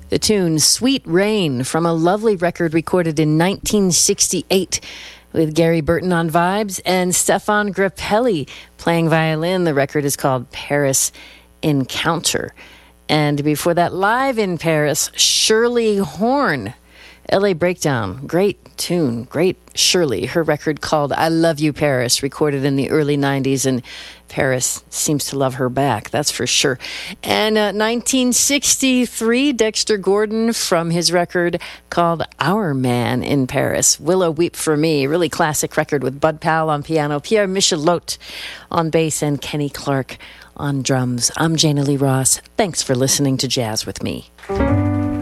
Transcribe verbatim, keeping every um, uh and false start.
The tune Sweet Rain from a lovely record recorded in nineteen sixty-eight with Gary Burton on vibes and Stefan Grappelli playing violin. The record is called Paris Encounter. And before that, live in Paris, Shirley Horn, L A Breakdown. Great tune, great Shirley. Her record called I Love You, Paris, recorded in the early nineties, and Paris seems to love her back, that's for sure. And uh, nineteen sixty-three, Dexter Gordon from his record called Our Man in Paris. Willow Weep for Me, really classic record with Bud Powell on piano, Pierre Michelot on bass, and Kenny Clark on drums. I'm Jana Lee Ross. Thanks for listening to Jazz with Me.